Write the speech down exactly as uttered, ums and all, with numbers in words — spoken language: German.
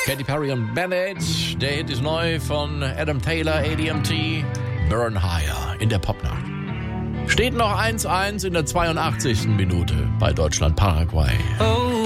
Katy Perry und Bennett. Der Hit ist neu von Adam Taylor, A D M T. Burn Higher in der Popnacht. Steht noch eins eins in der zweiundachtzigsten Minute bei Deutschland-Paraguay. Oh.